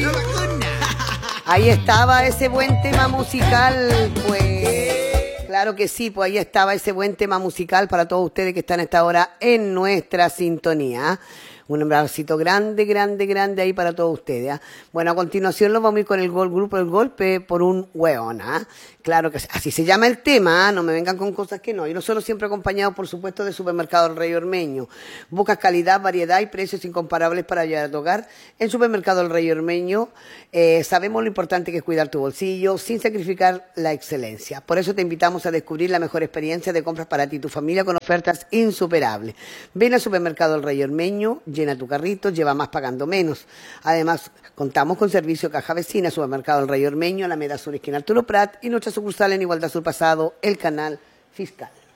Ahí estaba ese buen tema musical, pues. Claro que sí, pues ahí estaba ese buen tema musical para todos ustedes que están a esta hora en nuestra sintonía. Un abracito grande, grande, grande ahí para todos ustedes. ¿Ah? Bueno, a continuación nos vamos a ir con el grupo El Golpe por un hueón. ¿Ah? Claro que así se llama el tema, ¿ah? No me vengan con cosas que no. Y nosotros siempre acompañados, por supuesto, de Supermercado El Rey Ormeño. Buscas calidad, variedad y precios incomparables para llevar a tu hogar. En Supermercado El Rey Ormeño sabemos lo importante que es cuidar tu bolsillo sin sacrificar la excelencia. Por eso te invitamos a descubrir la mejor experiencia de compras para ti y tu familia con ofertas insuperables. Ven al Supermercado El Rey Ormeño, llena tu carrito, lleva más pagando menos. Además, contamos con servicio caja vecina, Supermercado El Rey Ormeño, Alameda Sur, esquina Arturo Prat y nuestra sucursal en Igualdad Sur Pasado, el Canal Fiscal.